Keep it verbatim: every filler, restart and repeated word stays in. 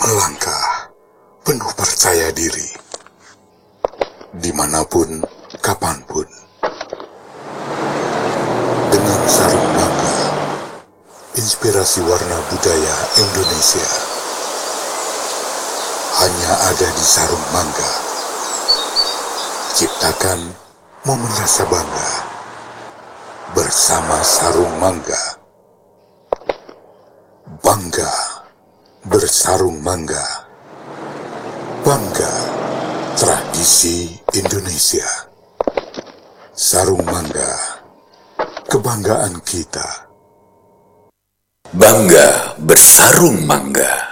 Melangkah penuh percaya diri, dimanapun, kapanpun. Dengan sarung mangga, inspirasi warna budaya Indonesia hanya ada di sarung mangga. Ciptakan momen rasa bangga bersama sarung mangga. Bangga bersarung mangga. Bangga tradisi Indonesia. Sarung mangga, kebanggaan kita. Bangga bersarung mangga.